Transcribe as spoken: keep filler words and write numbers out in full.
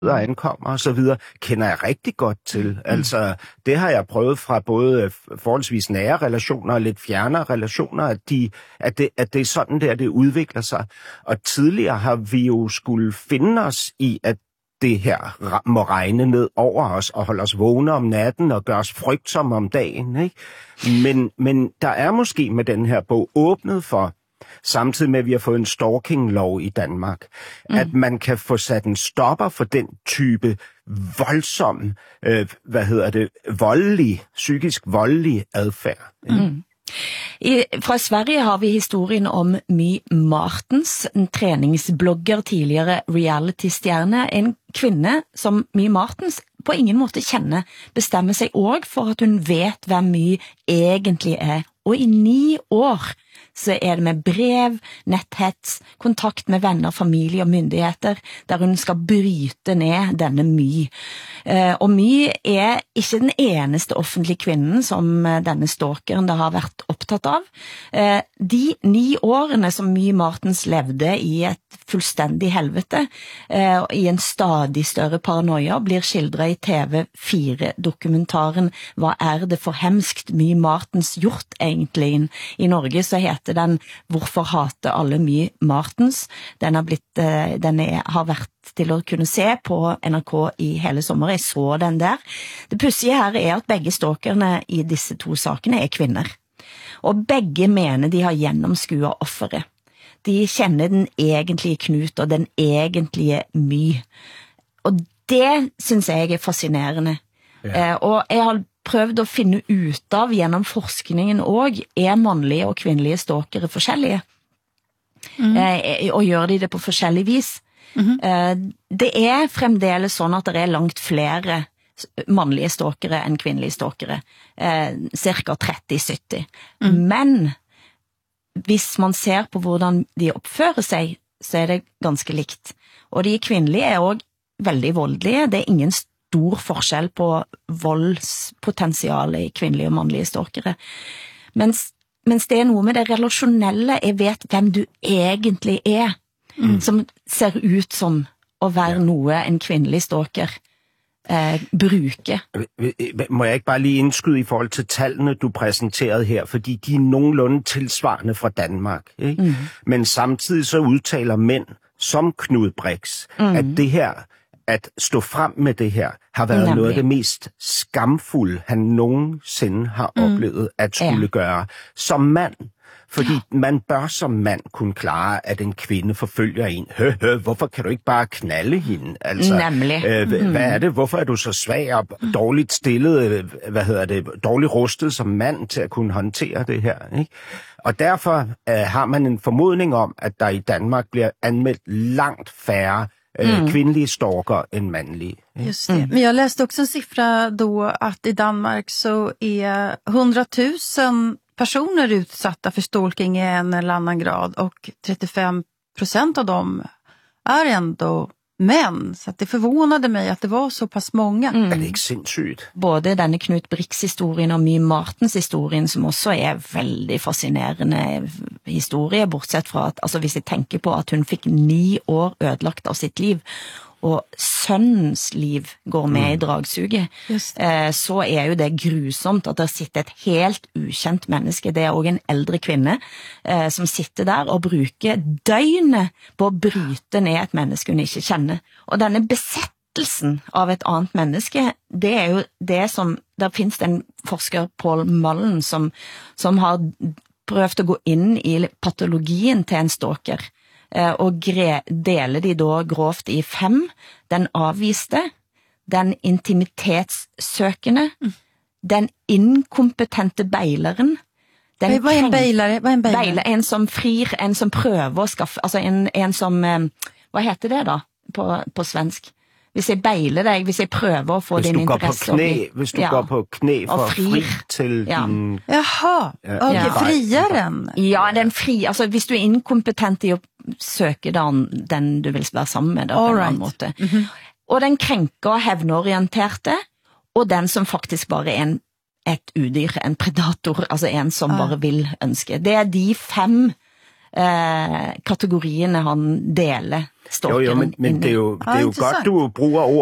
ankommer og så videre, kender jeg rigtig godt til. Altså, det har jeg prøvet fra både forholdsvis nære relationer og lidt fjernere relationer, at, de, at, det, at det er sådan der, det udvikler sig. Og tidligere har vi jo skulle finde os i, at det her må regne ned over os og holde os vågne om natten og gøre os frygtsomme om dagen. Ikke? Men, men der er måske med den her bog åbnet for, samtidig med, at vi har fået en stalking-lov i Danmark, mm. at man kan få sat en stopper for den type voldsom, øh, hvad hedder det, voldelig, psykisk voldelig adfærd. Mm. I, fra Sverige har vi historien om My Martens, en treningsblogger, tidligere reality-stjerne, en kvinde som My Martens på ingen måte kjenner, bestemmer sig også for at hun vet hvem My egentlig er, og i ni år så er det med brev, netthets, kontakt med venner, familie og myndigheter, der hun skal bryte ned denne My. Eh, og My er ikke den eneste offentlige kvinnen som denne stalkeren der har vært opptatt av. Eh, de ni årene som My Martens levde i et fullstendig helvete, eh, i en stadig større paranoia, blir skildret i T V fire-dokumentaren Hva er det for hemskt My Martens gjort egentlig? I Norge så heter den Hvorfor hater alle My Martens? Den har blitt, den er, har vært til å kunne se på N R K i hele sommer. Jeg så den der. Det pussige her er at begge stalkerne i disse to sakene er kvinner. Og begge mener de har gjennomskuet offeret. De kjenner den egentlige Knut og den egentlige My. Og det synes jeg er fascinerende. Ja. Eh, og jeg har prøvd å finne ut av gjennom forskningen og er mannlige og kvinnelige stalkere forskjellige. Mm. Eh, og gjør de det på forskjellig vis. Mm-hmm. Eh, det er fremdeles sånn at det er langt flere mannlige stalkere enn kvinnelige stalkere. Eh, cirka tretti sytti. Mm. Men hvis man ser på hvordan de oppfører seg, så er det ganske likt. Og de kvinnelige er også veldig voldelige. Det er ingen stor forskjell på voldspotensialet i kvinnelige og mannlige stalkere. Mens, mens det er noe med det relasjonelle, jeg vet hvem du egentlig er, mm. som ser ut som å være ja. Noe en kvinnelig stalker eh, bruker. Må jeg ikke bare lige indskyde i forhold til tallene, du præsenterede her, fordi de er nogenlunde tilsvarende fra Danmark. Ikke? Mm. Men samtidig så udtaler mænd som Knud Brix, mm. at det her at stå frem med det her, har været Nemlig. Noget af det mest skamfulde, han nogensinde har mm. oplevet at skulle ja. Gøre som mand. Fordi man bør som mand kunne klare, at en kvinde forfølger en. Hø, hø, hvorfor kan du ikke bare knalde hende? Altså, Nemlig. Øh, mm. Hvad er det? Hvorfor er du så svag og dårligt stillet, hvad hedder det, dårligt rustet som mand til at kunne håndtere det her? Ikke? Og derfor øh, har man en formodning om, at der i Danmark bliver anmeldt langt færre Mm. kvinnliga stalker än manliga. Just det. Mm. Men jag läste också en siffra då att i Danmark så är hundratusen personer utsatta för stalking i en eller annan grad och trettiofem procent av dem är ändå män. Så att det förvånade mig att det var så pass många. Mm. Er det ikke sindssygt? Både denne Knut Brix-historien og My Martens-historien, som også er veldig fascinerende historie, bortsett fra at, altså hvis jeg tenker på at hun fikk ni år ødelagt av sitt liv, og sønnens liv går med mm. i dragsuget, eh, så er jo det grusomt at der sitter et helt ukjent menneske, det er også en eldre kvinne, eh, som sitter der og bruker døgnet på å bryte ned et menneske hun ikke kjenner. Og denne besettelsen av et annet menneske, det er jo det som, der finnes det en forsker, Paul Mullen, som, som har prøvd å gå inn i patologien til en stalker, og deler de da grovt i fem. Den avviste, den intimitetssøkende, mm. den inkompetente beileren. Den Hva er en beilere? Hva er en beilere? Beiler, en som frir, en som prøver å skaffe, altså en, en som, hva heter det da på, på svensk? Hvis jeg beiler deg, hvis jeg prøver å få din interesse. Kne, hvis du ja. Går på kne for fri til ja. din... Jaha, ok, ja. Frieren. Ja, den fri, altså hvis du er inkompetent i å søke den, den du vil være sammen med, da, på en right. annen måte. Mm-hmm. Og den krenker hevnorienterte, og den som faktisk bare er en, et udyr, en predator, altså en som ah. bare vil ønske. Det er de fem eh, kategoriene han deler stalkeren. Jo, jo, men, men det er jo, det er jo godt, du bruger ord